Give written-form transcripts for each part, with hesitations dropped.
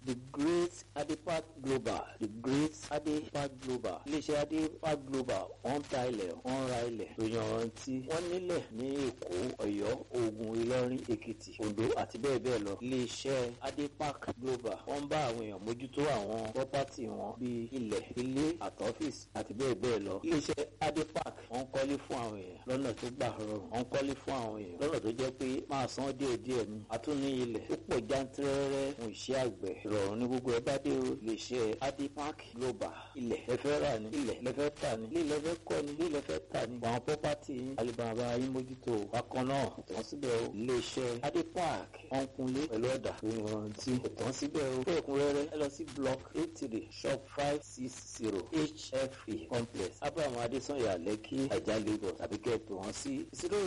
the great Adepak Global, the great Adepak Global. Iléeṣẹ́ Adepak Global wọ́n ta ilẹ̀, wọ́n ra ilẹ̀ tó yanrantí. Wọ́n nílẹ̀ ní Èkó, Ọ̀yọ́, Ògùn, Ìlọrin, Èkìtì, Oǹdó àti bẹ́ẹ̀ bẹ́ẹ̀ lọ. Iléeṣẹ́ Adepak Global wọ́n bá àwọn èèyàn mójútó àwọn property wọn bíi ilẹ̀, ilé, àtọ́fíìsì àti bẹ́ẹ̀ bẹ́ẹ̀ lọ. Iléeṣẹ́ Adepak wọ́n kọ́lé fún àwọn èèyàn lọ́nà tó gbà rọrùn. Wọ́n kọ́lé fún àwọn èèyàn lọ́nà tó jẹ́ pé máa san díẹ̀díẹ̀ ni. A tún ní ilẹ̀ tó pọ̀ jántírẹ́rẹ́ fún iṣẹ́ àgbẹ̀. Ìrọ̀rùn ní gbogbo ẹ bá dé o. Iléeṣẹ́ Adepak Global. Ilẹ̀ ẹ fẹ́ rà ní, ilẹ̀ lẹ fẹ́ tà ní, ilé lẹ fẹ́ kọ́ ní, ilé lẹ fẹ́ tà ní. Àwọn property yín alibaba yín mójútó. Bákan náà ìtàn síbẹ̀ o. Iléeṣẹ́ Adepak wọ́n kunlé pẹ̀lú ọ̀dà tó yanrantí. Ìtàn síbẹ̀ o. Fún ẹ̀kúnrẹ́rẹ́ ẹ lọ sí block 83 shop 560 HFA complex Abraham Adesanya Lekki Ajah Lagos tàbí kẹ́ẹ̀pẹ̀ wọ́n sí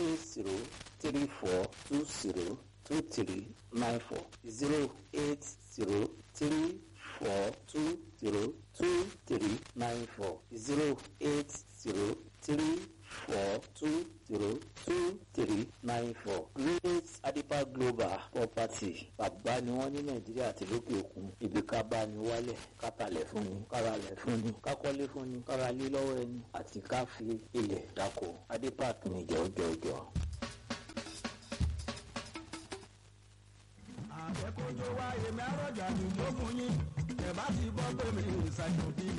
08034202394 08034202394 Great Adepak Global Property bàbá ni wọ́n ní Nàìjíríà àti lókè òkun. Ibi ká bá ní wálẹ̀, ká talẹ̀ fún ni, ká ralẹ̀ fún ni, ká kọ́lé fún ni, ká ralé lọ́wọ́ ẹni àti ká fi ilẹ̀ dáko. Adepak ní jọjọjọ. Àfẹ́kọ́jọ́ wáyé mẹ́rọ̀jà ní lókun yín, ẹ̀ bá ti gbọ́ pé mi ò ṣàjò bí.